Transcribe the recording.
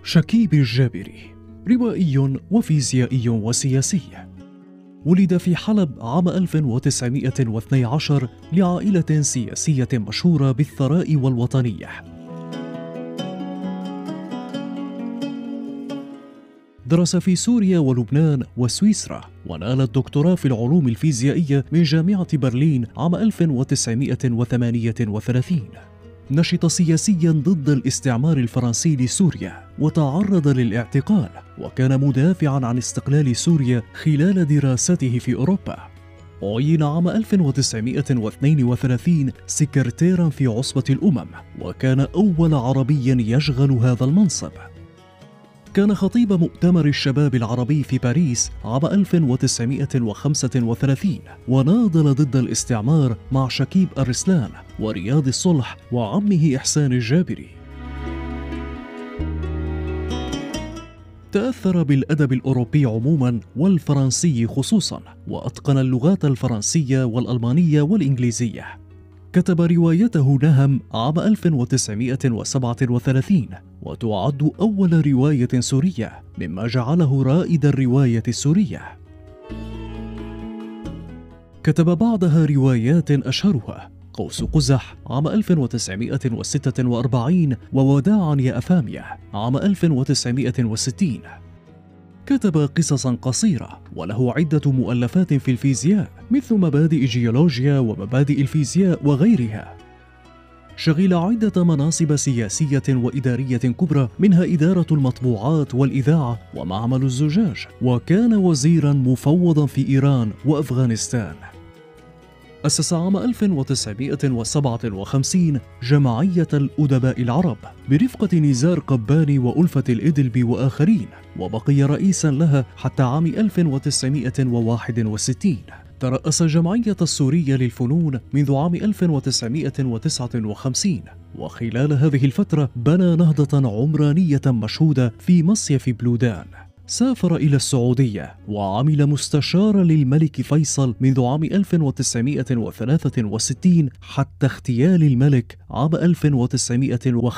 شكيب الجابري روائي وفيزيائي وسياسي. ولد في حلب عام 1912 لعائلة سياسية مشهورة بالثراء والوطنية. درس في سوريا ولبنان وسويسرا، ونال الدكتوراه في العلوم الفيزيائية من جامعة برلين عام 1938. نشط سياسياً ضد الاستعمار الفرنسي لسوريا، وتعرض للاعتقال، وكان مدافعاً عن استقلال سوريا خلال دراسته في أوروبا. عين عام 1932 سكرتيراً في عصبة الأمم، وكان أول عربي يشغل هذا المنصب. كان خطيب مؤتمر الشباب العربي في باريس عام 1935، وناضل ضد الاستعمار مع شكيب أرسلان ورياض الصلح وعمه إحسان الجابري. تأثر بالأدب الأوروبي عموماً والفرنسي خصوصاً، وأتقن اللغات الفرنسية والألمانية والإنجليزية. كتب روايته نهم عام 1937، وتعد أول رواية سورية، مما جعله رائد الرواية السورية. كتب بعدها روايات أشهرها قوس قزح عام 1946 ووداعا يا أفامية عام 1960. كتب قصصا قصيرة، وله عدة مؤلفات في الفيزياء مثل مبادئ جيولوجيا ومبادئ الفيزياء وغيرها. شغل عدة مناصب سياسية وإدارية كبرى، منها إدارة المطبوعات والإذاعة ومعمل الزجاج، وكان وزيرا مفوضا في إيران وأفغانستان. أسس عام 1957 جمعية الأدباء العرب برفقة نزار قباني وألفة الإدلبي وآخرين، وبقي رئيسا لها حتى عام 1961. ترأس جمعية السورية للفنون منذ عام 1959، وخلال هذه الفترة بنى نهضة عمرانية مشهودة في مصيف بلودان. سافر إلى السعودية وعمل مستشارا للملك فيصل منذ عام 1963 حتى اغتيال الملك عام 1965.